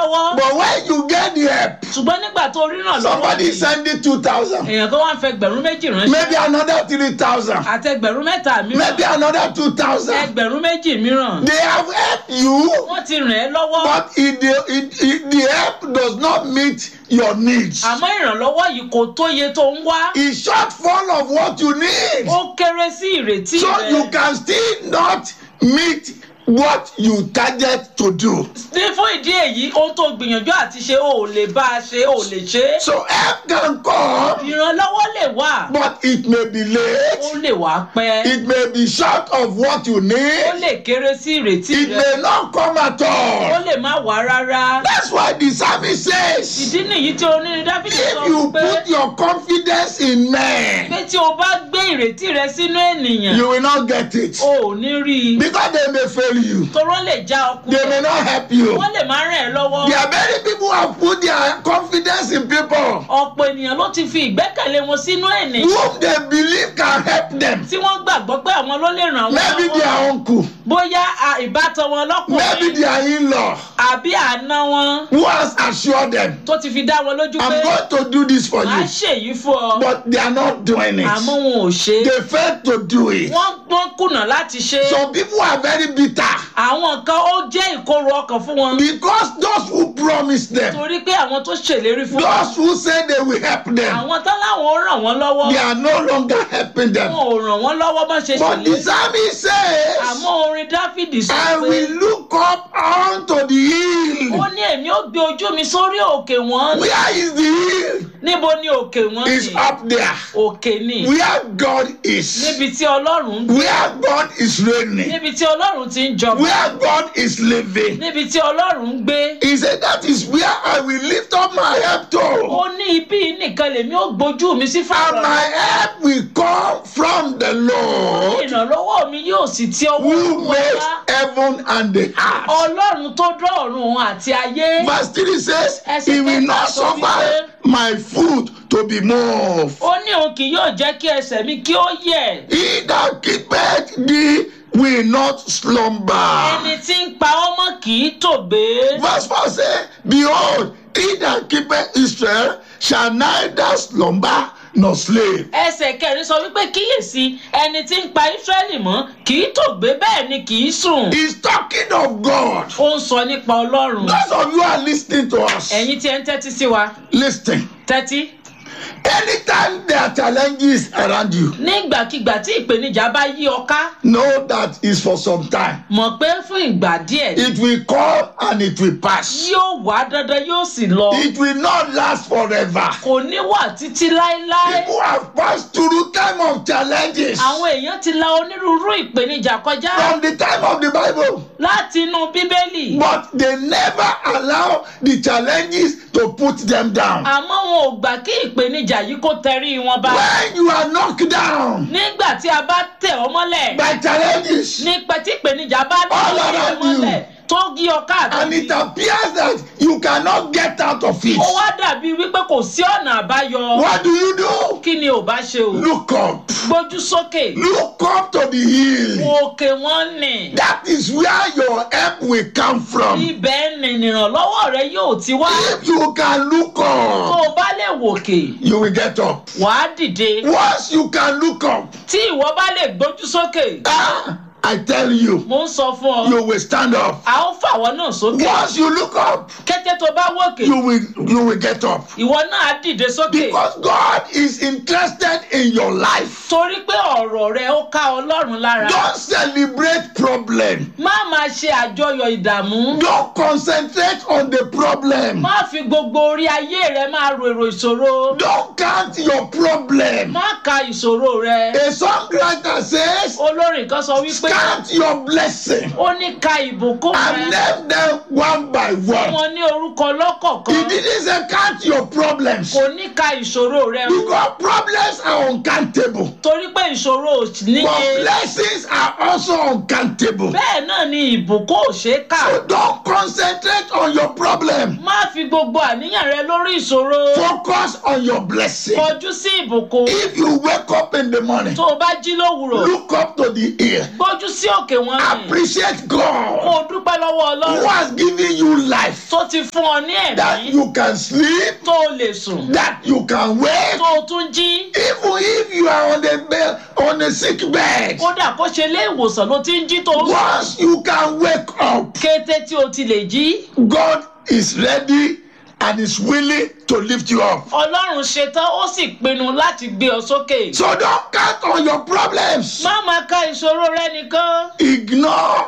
lọ́wọ́. But when you get the help, ṣùgbọ́n nígbà tó rí ràn lọ́wọ́ somebody yìí, sending 2,000, èèyàn kan wá ń fẹ́ ẹgbẹ̀rún méjì maybe ránṣẹ́. another 3,000, àti ẹgbẹ̀rún mẹ́ta maybe mìíràn. another 2,000. ẹgbẹ̀rún méjì mìíràn. They have helped you, wọ́n ti ràn ẹ́ lọ́wọ́. but the help does not meet your needs. àmọ́ ìrànlọ́wọ́ yìí kò tó iye tó ń wá. It's shortfall of what you need. ó kéré sí ìrètí So rẹ. you can still not meet what you target to do. ní fún ìdí èyí ohun tó gbìyànjú àti ṣe ò lè bá a ṣe ò lè ṣe. So help can come, ìrànlọ́wọ́ lè wà. but it may be ó late. lè wá pẹ́. It may be short of what you ó need. lè kéré sí ìrètí It rẹ. may not come at ó all. lè má wá rárá. That's why the psalmist says, ìdí nìyí tí onírin dábìlì sọ if you pé put your confidence in men, pé tí o bá gbé ìrètí rẹ sínú ènìyàn you will not get it. o ò ní rí i. Because they may fail you. torọ́ lè já They may ọkùnrin. not help you. wọ́n lè má ràn ẹ́ lọ́wọ́. There are many people who have put their confidence in people ọ̀pọ̀ ènìyàn ló ti fi ìgbẹ́kẹ̀lé wọn sínú ènìyàn whom they believe can help them. tí wọ́n gbàgbọ́ pé àwọn ló lè ràn wọ́n Maybe lọ́wọ́. their uncle, bóyá ìbátan wọn maybe lọ́kùnrin their in-law, àbí àna wọn who has assured them, tó ti fi dá wọn lójú pé I'm going to do this for màá you. ṣèyí fún ọ. But they are not doing àmọ́ it. wọn ò ṣe é. They failed to do it. wọ́n kùnà láti ṣe é. Some people are very bitter àwọn kan ó jẹ́ ìkorò ọkàn fún wọn. because those who promised them, torí pé àwọn tó ṣèlérí fún wọn. those who say they will help them, àwọn tán láwọn ó ràn wọ́n lọ́wọ́. they are no longer helping them. wọn ò ràn wọ́n lọ́wọ́ bá ṣe But the ṣèlérí. psalmist says, àmọ́ orin dáfídì sọ I pé will look up unto the hill. ó ní èmi ó gbé ojú mi sórí òkè wọn. Where is the hill? níbo ni òkè wọn It's ni? up there. òkè ni. Where God is. níbi tí ọlọ́run ń gbé. Where God is reigning. níbi tí ọlọ́run ti ń jọba. Where God is living. níbi tí ọlọ́run ń gbé. He said, that is where I will lift up my help to. ó ní ibi nìkan lèmi ó gbójú mi sí And fáwọn. my help will come from the Lord ìrànlọ́wọ́ mi yóò sì ti ọwọ́ who Olúwa makes wá. heaven and the earth. ọlọ́run tó dá ọ̀run àti ayé. Verse 3 says, Ẹsẹ̀ He will kẹta not sọ wípé, suffer my foot to be moved. ó ní òun kì yóò jẹ́ kí ẹsẹ̀ mi kí ó yẹ̀. He that keepeth thee will not slumber. ẹni tí ń pa ọmọ kì í tògbé. Verse 4 says, Behold, he that keepeth Israel shall neither slumber nor sleep. ẹsẹ̀ kẹrin sọ wípé kíyèsí ẹni tí ń pa Ísírẹ́lì mọ́ kì í tògbé bẹ́ẹ̀ ni kì í sùn. He's talking of God. ó ń sọ nípa Ọlọ́run. Those of you are listening to us. ẹ̀yin tí ẹ ń tẹ́tí sí wa Listen. tẹ́tí. Anytime there are challenges around you, nígbàkigbà tí ìpèníjà bá yí ọ ká know that is for some time. mọ̀ pé fún ìgbà díẹ̀ It will come and it will pass. yóò wá dandan yóò sì lọ. It will not last forever. kò ní wà títí láéláé. People have passed through time of challenges àwọn èèyàn ti la onírúurú ìpèníjà kọjá from the time of the Bible, láti inú Bíbélì. but they never allow the challenges to put them down. àmọ́ wọn ò gbà kí ìpèníjà yìí kó tẹrí wọn bá. When you are knocked down nígbà tí a bá tẹ̀ ọ́ mọ́lẹ̀ by challenges nípa tí ìpèníjà bá All tẹ̀ ọ́ around mọ́lẹ̀ tó gí ọ and it káàkiri. appears that you cannot get out of it, ó wá dàbí wípé kò sí ọ̀nà àbáyọ. what do? kí ni ò bá ṣe o. Look up. gbójú sókè. Look up to the hill. òkè wọn nì. That is where your help will come from. ibẹ̀ ni ìrànlọ́wọ́ rẹ yóò ti wá. If you can look tó up, o bá lè wòkè you will get up. wàá dìde. Once you can look up, tí ìwọ bá lè gbójú sókè I tell you, mo ń sọ fún ọ you will stand up. a ó fà wọ́n náà sókè. Once you look up, kété tó bá wòkè you will get up. ìwọ náà á dìde sókè. Because God is interested in your life. torí pé ọ̀rọ̀ rẹ ó ká Ọlọ́run lára. Don't celebrate problem. má máa ṣe àjọyọ̀ ìdààmú. Don't concentrate on the problem. má fi gbogbo orí ayé rẹ máa ro èrò ìṣòro. Don't count your problem. má ka ìṣòro rẹ. A songwriter says, olórin kan sọ wípé count your blessing ó ní ka ìbùkún and rẹ. name them one by fún one. wọn ní orúkọ He lọ́kọ̀ọ̀kan. didn't say count your problems. kò ní ka ìṣòro rẹ o. Because problems are uncountable. torí pé ìṣòro ò níye. But blessings are also uncountable. bẹ́ẹ̀ náà ni ìbùkún ò ṣeé kà. So don't concentrate on your problem. problem. má fi gbogbo àníyàn rẹ lórí ìṣòro. Focus on your blessing. kọjú sí ìbùkún. If you wake up in the morning, tó o bá jí lówùrọ̀. look up to the ear. gbójú sí òkè wọn ni. Appreciate God kó o dúpẹ́ lọ́wọ́ who Ọlọ́run. has given you life, tó ti fún ọ ní that ẹ̀mí. you can sleep, tó o lè sùn. that you can wake, tó o tún jí. even if you are on the bed, on a sick bed. kódà kó ṣe ilé ìwòsàn ló ti ń jí tó. Once you can wake up, kété tí o ti lè jí. God is ready and is willing to lift you up. Ọlọ́run ṣetán ó sì pinnu láti gbé ọ sókè. So don't count on your problems. má máa ka ìṣòro rẹ nìkan. Ignore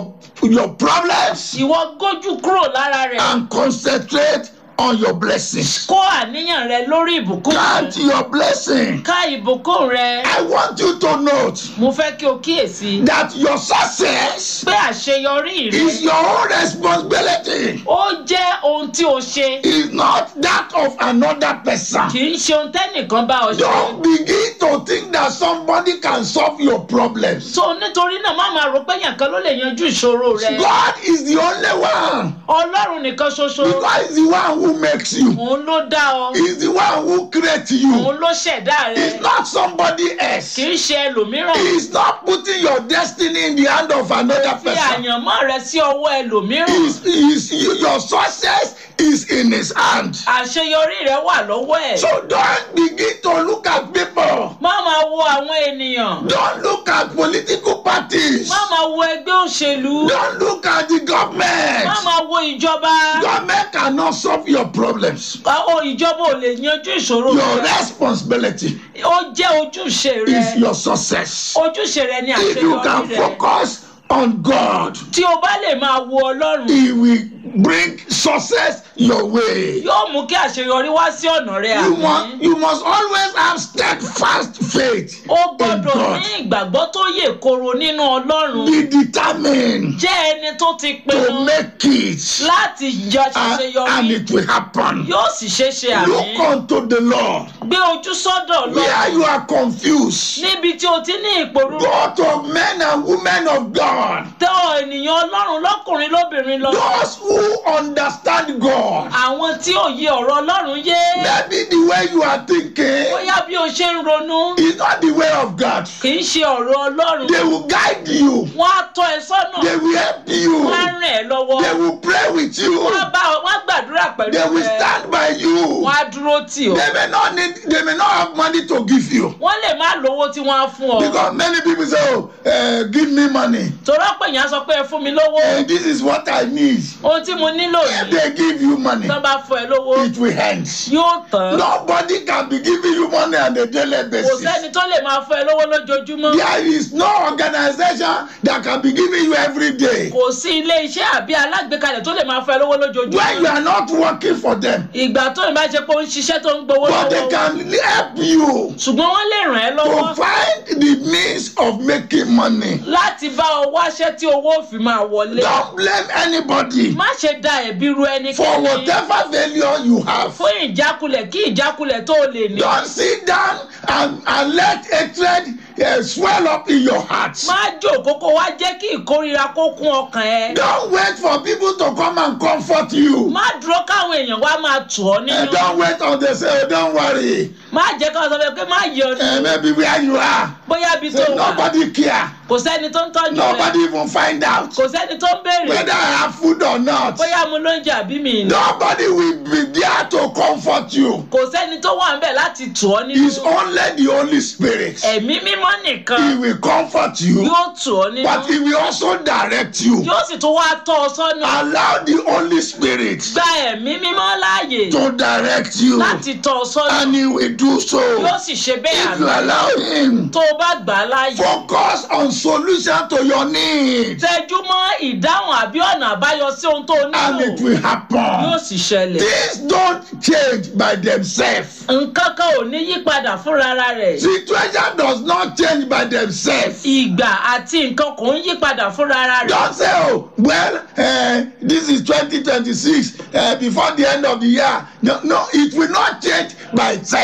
your problems ìwọ gójú kúrò lára rẹ̀. and concentrate on your blessings. kó àníyàn rẹ lórí ìbùkún. Count your blessing. ká ìbùkún rẹ. I want you to note mo fẹ́ kí o kíyèsí. that your success pé àṣeyọrí is rẹ. your own responsibility. ó jẹ́ ohun tí o ṣe. It's not that of another person. kì í ṣe ohun tẹ́nìkan bá ọ ṣe. Don't begin to think that somebody can solve your problems. so nítorí náà má máa rò pé èèyàn kan ló lè yanjú ìṣòro rẹ. God is the only one. Ọlọ́run nìkan ṣoṣo. Because he's the one who makes you. òun ló dá ọ. He's the one who creates you. òun ló ṣẹ̀dá It's rẹ. not somebody else. kì í ṣe ẹlòmíràn. He's not putting your destiny in the hand of another fi person. àyànmọ́ rẹ sí ọwọ́ ẹlòmíràn. Your success is in his hand. àṣeyọrí rẹ wà lọ́wọ́ ẹ̀. So don't begin to look at people. má máa wo àwọn ènìyàn. Don't look at political parties. má máa wo ẹgbẹ́ òṣèlú. Don't look at the government. má máa wo ìjọba. Government cannot solve your problems. ìjọba ò lè yanjú ìṣòro Your rẹ. responsibility ó jẹ́ ojúṣe is rẹ. your success. ojúṣe rẹ ni If you can àṣeyọrí rẹ. focus on God, tí o bá lè máa wo Ọlọ́run. He will bring success your way. yóò mú kí àṣeyọrí wá sí ọ̀nà rẹ àmín. You must always have steadfast faith ó in gbọ́dọ̀ God. ní ìgbàgbọ́ tó yè koro nínú Ọlọ́run. Be determined jẹ́ ẹni tó ti to pinnu make it, láti jọ and àṣeyọrí. it will happen. yóò sì ṣe é ṣe Look àmín. unto the Lord. gbé ojú sọ́dọ̀ Where Ọlọ́run. you are confused, níbi tí o ti ní ìpòrúurú. go to men and women of God. tọ́ ènìyàn Ọlọ́run lọ́kùnrin lóbìnrin lọ. Those who understand God. àwọn tí ò yé ọ̀rọ̀ Ọlọ́run yé. Maybe the way you are thinking bóyá bí o ṣe ń ronú is not the way of God. kì í ṣe ọ̀rọ̀ Ọlọ́run. They will guide you. wọ́n á tọ́ ẹ sọ́nà. They will help you. wọ́n á ràn ẹ́ lọ́wọ́. They will pray with you. wọ́n á gbàdúrà pẹ̀lú They will rẹ. stand by you. wọ́n á dúró tì ọ́. They may not have money to give you. wọ́n lè má lówó tí wọ́n á fún ọ. Because many people say, oh, give me money. torọ́ pé èèyàn sọ pé ẹ fún mi lówó. This is what I need. ohun tí mo nílò If yìí. they give you money, tán bá fún ẹ lówó. it will end. yóò tán. Nobody can be giving you money on a daily kò basis. sẹ́ni tó lè máa fún ẹ lówó lójoojúmọ́. There is no organization that can be giving you every day. kò sí ilé iṣẹ́ àbí alágbèékalẹ̀ tó lè máa fún ẹ lówó When you lójoojúmọ́. are not working for them, ìgbà tó ń bá ṣe pé ó ń ṣiṣẹ́ tó ń gbowó but they lọ́wọ́. can help you ṣùgbọ́n wọ́n lè ràn ẹ́ to lọ́wọ́ find the means of making money. láti bá ọ wáṣẹ́ tí owó ò fi máa wọlé. Don't blame anybody má ṣe da ẹ̀bi ru for ẹnikẹ́ni whatever failure you have. fún ìjákulẹ̀ kí ìjákulẹ̀ tó lè ní. Don't sit down and let hatred swell up in your heart. má jókòó kó wá jẹ́ kí ìkórira kó kún ọkàn ẹ. Don't wait for people to come and comfort you. má dúró káwọn èèyàn wá máa tù ọ́ nínú. Don't wait until they say, oh, don't worry. má jẹ́ káwọn sọ pé má yọ ní. Maybe where you are, bóyá ibi tó say, wà nobody care. kò sẹ́ni tó ń tọ́jú rẹ. Nobody even find out kò sẹ́ni tó ń béèrè whether I have food or not. bóyá mo lóúnjẹ àbí mi ní. Nobody will be there to comfort you. kò sẹ́ni tó wà ń bẹ̀ láti tù ọ́ nínú. It's only the Holy Spirit. ẹ̀mí mímọ́ He nìkan will comfort you, yóò tù ọ́ nínú. but He will also direct you. yóò sì tún wá tọ́ ọ sọ́nà. Allow the Holy Spirit gba ẹ̀mí mímọ́ láàyè to direct you, láti tọ́ ọ sọ́nà. and He will do so. yóò sì ṣe bẹ́ẹ̀ If you àná. allow Him, tó o bá gbà á láàyè. focus on solution to your needs, tẹjú mọ́ ìdáhùn àbí ọ̀nà àbáyọ sí ohun tó o and it nílò. will yóò happen. sì ṣẹlẹ̀. Things don't change by themselves. nǹkan kan ò ní yí padà fúnra rẹ̀. Situation does not change by themselves. ìgbà àti nǹkan kò ń yí padà fúnra rẹ̀. Don't say, oh, well, this is 2026, before the end of the year. No, it will not change by itself.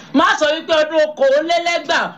má sọ wípé ọdún okòólélẹ́gbàá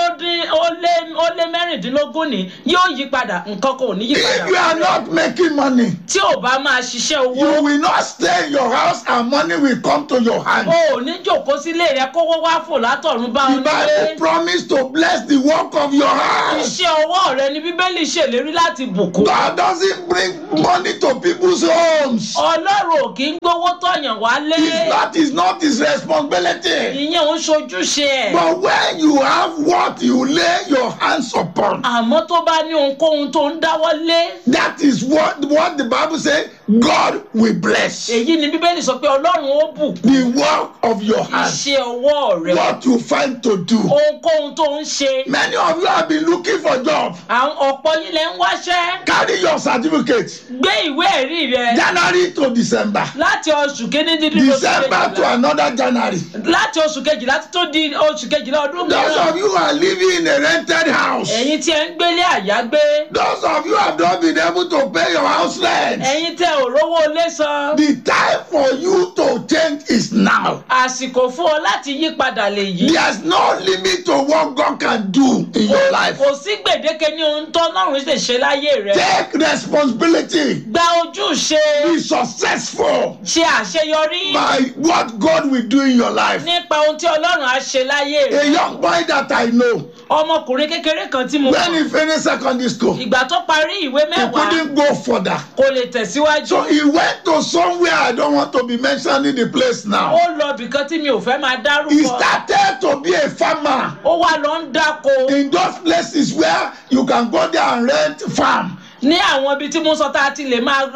ó lé mẹ́rìndínlógún ni yóò yí padà, nǹkan kò ní yí padà. If you are not making money, tí ò bá máa ṣiṣẹ́ owó. you will not stay in your house and money will come to your hand. o ò ní jòkó sílé rẹ kówó wá fò látọ̀run bá The ọ Bible nílé. promised to bless the work of your hands. iṣẹ́ ọwọ́ rẹ ni bíbélì ṣèlérí láti bùkún. God doesn't bring money to people's homes. ọlọ́run ò kì í gbówó tọ̀yàn wálé. It's not his responsibility. ìyẹn ò ń ṣojúṣe ẹ̀. But when you have what you lay your hands upon, àmọ́ tó bá ní ohunkóhun tó ń dáwọ́ lé. that is what the Bible says God will bless. èyí ni bíbélì sọ pé ọlọ́run ó bùkún. The work of your hands, iṣẹ́ ọwọ́ rẹ. what you find to do. ohunkóhun tó ń ṣe. Many of you have been looking for job. àwọn ọ̀pọ̀ yín lẹ ń wáṣẹ́. Carry your certificate. gbé ìwé ẹ̀rí rẹ. January to December. láti oṣù kìíní dídí oṣù December to kejìlá. another January. láti oṣù kejìlá tó di oṣù kejìlá ọdún Those mìíràn. of you who are living in a rented house. ẹ̀yin tí ẹ ń gbélé àyágbé. Those of you who have not been able to pay your house rent. ẹ̀yin tẹ ò rówó ilé san. The time for you to change is now. àsìkò fún ọ láti yí padà lèyí. There's no limit to what God can do in your life. kò sí gbèdéke ní ohun tó Ọlọ́run lè ṣe láyé rẹ. Take responsibility. gba ojúṣe. Be successful ṣe àṣeyọrí. by what God will do in your life. nípa ohun tí Ọlọ́run á ṣe láyé A rẹ. young boy that I know, ọmọkùnrin kékeré kan tí mo when mọ̀. he finished secondary school, he ìgbà tó parí ìwé mẹ́wàá couldn't go further. kò lè tẹ̀síwájú. So he went to somewhere, I don't want to be mentioning the place now. ó lọ bìkan tí mi ò fẹ́ máa He dárúkọ. started to be a farmer ó wá lọ ń dáko. in those places where you can go there and rent farm. ní àwọn ibi tí mo sọ tá a ti lè máa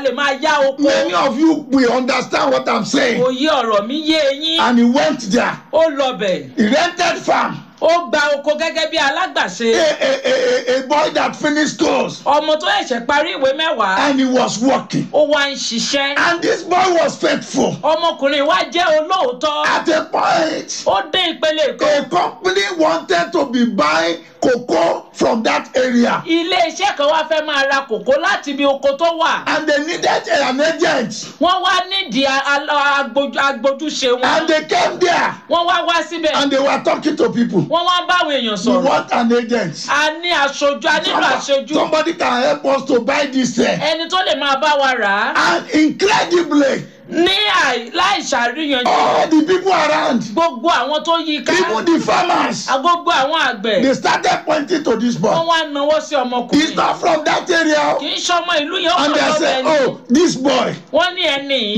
yá oko. Many of you will understand what I'm saying. òye ọ̀rọ̀ mi yé eyín. And he went there. ó lọ bẹ̀. He rented farm. ó gba oko gẹ́gẹ́ bí alágbàṣe. A boy that finished schools. ọmọ tó ẹ̀ṣẹ̀ parí ìwé mẹ́wàá. And he was working. ó wá ń ṣiṣẹ́. And this boy was faithful. ọmọkùnrin wa jẹ́ olóòótọ́. At a point, ó dé ìpele kan. a company wanted to be buying cocoa from that area. ilé iṣẹ́ kan wá fẹ́ máa ra kòkó láti ibi oko tó wà. And they needed an agent. wọ́n wá nídìí agbójúṣe wọn. And they came there. wọ́n wá síbẹ̀. And they were talking to people. wọ́n wá báwọn èèyàn We sọ̀rọ̀. want an agent. a ní aṣojú a nílò aṣojú. Somebody can help us to buy this thing. ẹni tó lè máa bá wa rà á. And incredibly, ní láìṣàríyànjú. all the people around, gbogbo àwọn tó yí ká. even the farmers, gbogbo àwọn àgbẹ̀. they started pointing to this wọ́n boy. wá nawọ́ sí He's ọmọkùnrin. not from that area. kì í ṣọmọ ìlú yẹn ó And kàn they lọ́bẹ̀ say, ni. oh, this boy, wọ́n ní ẹni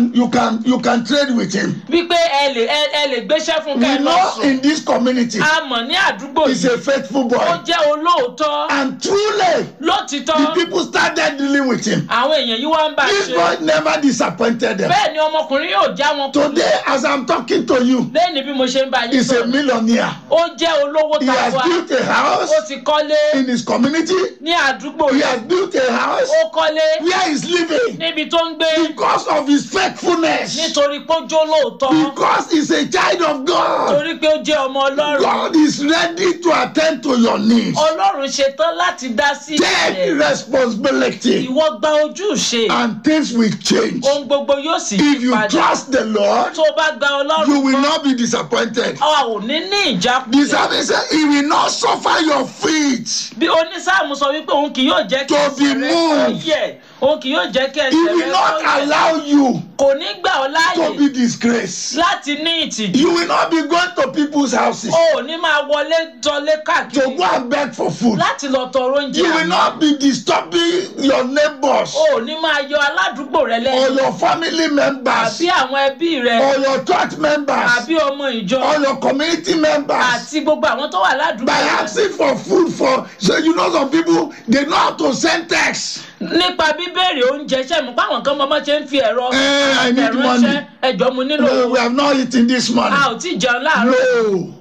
you can trade with him. wípé ẹ lè gbéṣẹ́ fún We kẹ́ ẹ lọ know sùn. in this community, a mọ̀ ní àdúgbò he's yìí. a faithful boy. ó jẹ́ olóòótọ́. And truly, lótìtọ́. the people started dealing with him. àwọn èèyàn yìí wá ń bá a This ṣe. boy never disappointed them. bẹ́ẹ̀ ni ọmọkùnrin yóò já wọn kúrò. Today, as I'm talking to you, lẹ́yìn bí mo ṣe ń bá yín he's a sọ̀rọ̀. millionaire. ó jẹ́ olówó He has tabua. built a house ó ti kọ́lé in his community. ní àdúgbò He rẹ̀. has built a house ó kọ́lé where he's living níbi tó ń gbé. because of his faithfulness. nítorí pé ó jó lóòótọ́. Because he's a child of God. torí pé ó jẹ́ ọmọ ọlọ́run. God is ready to attend to your needs. ọlọ́run ṣetán láti dá sí Take ìṣẹ̀lẹ̀. responsibility ìwọ gba ojúṣe. and things will change. ohun gbogbo yóò sì If yí you padà. trust the Lord, tó bá gba you ọlọ́run will gbọ́, not be disappointed. a ò ní ní The ìjákulẹ̀. psalmist said, he will not suffer your feet bí onísáàmù sọ wípé òun kì yóò jẹ́ kí to be ẹsẹ̀ rẹ moved. yẹ̀. òun kì yóò jẹ́ kí He ẹsẹ̀ will rẹ not yẹ̀. allow you kò ní gbà ọ́ to láàyè be disgraced. láti ní ìtìjú. You will not be going to people's houses o ò ní máa wọlé jọlé to káàkiri go and beg for food. láti lọ tọrọ oúnjẹ You will àná. not be disturbing your neighbors o ò ní máa yọ aládùúgbò rẹ or lẹ́nu. your family members àbí àwọn ẹbí rẹ. or your church members àbí ọmọ ìjọ. or your community members àti gbogbo àwọn tó wà ládùúgbò by rẹ. asking for food for. So you know some people, they know how to send text. nípa bíbèrè oúnjẹ ṣe mú páwọn kan mọ́mọ́ ṣe ń fi ẹ̀rọ I need àtẹ̀ránṣẹ́ money. ẹ̀jọ̀ mu nílò No, we have not eaten this a morning. ò tí ì jẹun láàárọ̀. No.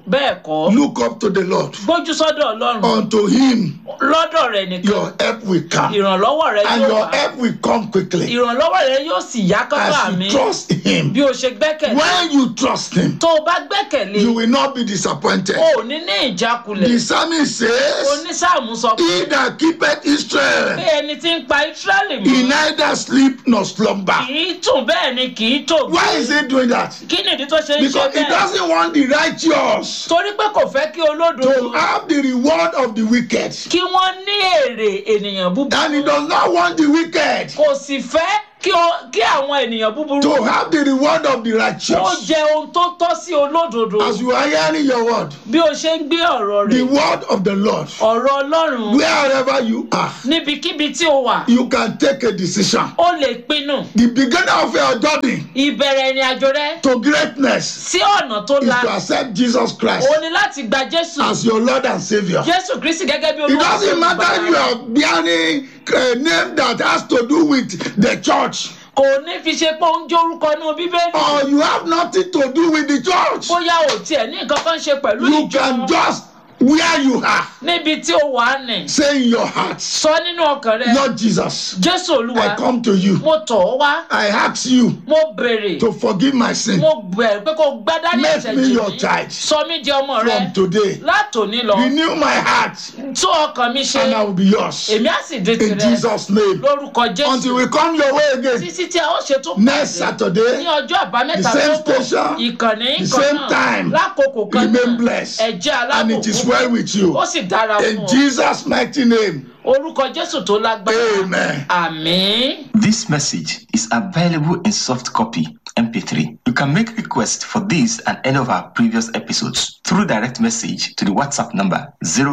bẹ́ẹ̀ kọ́. Look up to the Lord. Gbójú sọ́dọ̀ Ọlọ́run. Unto him Lọ́dọ̀ rẹ̀ nìkan. your help will come. Ìrànlọ́wọ́ rẹ̀ And yóò your wá. help will come quickly. Ìrànlọ́wọ́ rẹ̀ yóò sì yá kánkán As mi. you trust him. Bí o ṣe gbẹ́kẹ̀lé. When you trust him, Tó o bá gbẹ́kẹ̀lé. you will not be disappointed. O ò ní ní ìjákulẹ̀. The psalmist says, Onísáàmù sọ pé. he that keepeth Israel, Pé ẹni tí ń pa Ísírẹ́lì he mọ́. neither sleep nor slumber. Kì í tún bẹ́ẹ̀ ni kì í tò. Why is he doing that? Kí nìdí tó ṣe ń ṣe Because he bẹ́ẹ̀? doesn't want the righteous Torí pé kò fẹ́ kí olódodo to have the reward of the wicked. kí wọ́n ní èrè ènìyàn búburú. And he does not want the wicked Kò sì fẹ́ kí àwọn ènìyàn búburú to have the reward of the ó righteous. jẹ ohun tó tọ́ sí olódodo. As you are hearing your word, Bí o ṣe ń gbé ọ̀rọ̀ the rẹ̀, word of the Lord, ọ̀rọ̀ Ọlọ́run, wherever you are, níbikíbi tí o wà, you can take a decision. o lè pinnu. The beginning of your journey Ìbẹ̀rẹ̀ ìrìn àjò rẹ to greatness sí ọ̀nà tó is la. to accept Jesus Christ O ní láti gba Jésù. as your Lord and Savior. Jésù Kristi gẹ́gẹ́ bí It Olúwa doesn't àti matter if you Olùgbàlà. are bearing a name that has to do with the church, Kò ní fi ṣe pé ó ń jẹ́ orúkọ inú Bíbélì. or you have nothing to do with the church. Bóyá ò tiẹ̀ ní nǹkan kan ṣe pẹ̀lú You can ìjọ. just, where you are, Níbi tí o wà nì. say in your heart, Sọ nínú ọkàn rẹ. Lord Jesus, Jésù Olúwa, I come to you. mo tọ̀ ọ́ wá. I ask you Mo béèrè. to forgive my sin. Mo bẹ̀rẹ̀ pé kó gbádárí Make ẹ̀ṣẹ̀ me jì your mí. child. Sọ mí di ọmọ rẹ. From today, Látòní lọ. renew my heart, Tún ọkàn mi ṣe. and I will be yours. Èmi á sì di In tirẹ̀. Jesus' name. Lórúkọ Until Jésù. we come your way again Títí tí a ó ṣe tó next Ní Saturday, ọjọ́ àbámẹ́ta the same tó bọ̀. station, Ìkànnì the kan same náà. time, Lákòókò kan remain náà. blessed, Ẹ̀jẹ̀ and it is alábòkú. well with you. Ó sì dára fún In ọ. Jesus' mighty name, Orúkọ Jésù tó lágbára. amen. Àmín. This message is available in soft copy MP3. You can make requests for this and any of our previous episodes through direct message to the WhatsApp number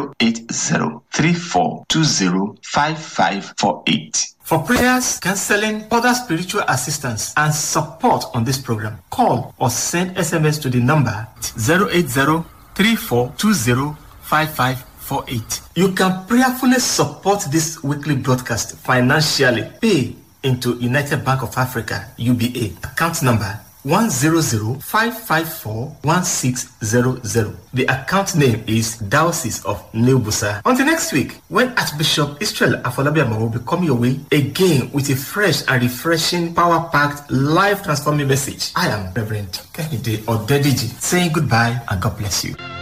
08034205548. For prayers, counseling, other spiritual assistance, and support on this program, call or send SMS to the number 08034205548. You can prayerfully support this weekly broadcast financially. Pay into United Bank of Africa, UBA, account number 100-554-1600. The account name is Diocese of New Busa. Until next week, when Archbishop Israel Afolabi Amaro will be coming your way again with a fresh and refreshing, power-packed, life-transforming message. I am Reverend Kehinde Odediji saying goodbye and God bless you.